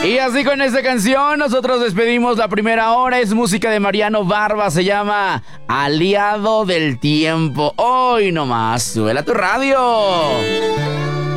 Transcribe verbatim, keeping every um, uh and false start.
Y así con esta canción nosotros despedimos la primera hora. Es música de Mariano Barba, se llama Aliado del Tiempo. Hoy nomás, súbela a tu radio.